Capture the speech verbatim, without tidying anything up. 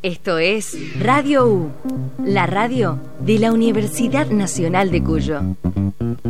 Esto es Radio U, la radio de la Universidad Nacional de Cuyo.